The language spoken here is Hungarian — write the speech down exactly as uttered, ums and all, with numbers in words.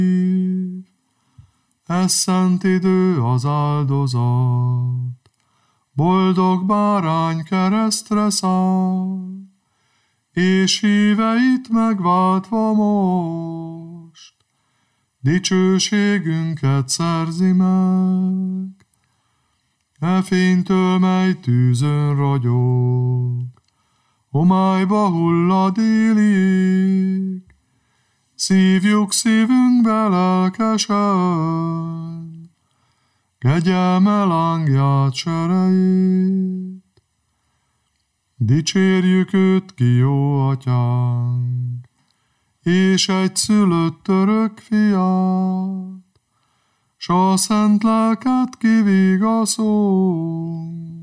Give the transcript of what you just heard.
Ez szent idő az áldozat, boldog bárány keresztre száll, és híveit megváltva most, dicsőségünket szerzi meg. E fénytől, mely tűzön ragyog, homályba hullad élig, szívjuk szívünkbe lelkesen, kegyelme lángját serejét. Dicsérjük őt ki, jó atyánk, és egy szülött örök fiát, s a szent lelket kivigaszol.